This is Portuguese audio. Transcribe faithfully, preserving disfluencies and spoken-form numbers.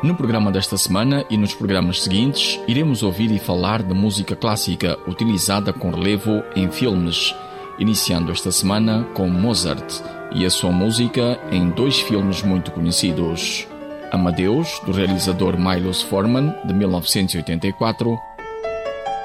No programa desta semana e nos programas seguintes, iremos ouvir e falar de música clássica utilizada com relevo em filmes, iniciando esta semana com Mozart e a sua música em dois filmes muito conhecidos: Amadeus, do realizador Milos Forman, de mil novecentos e oitenta e quatro,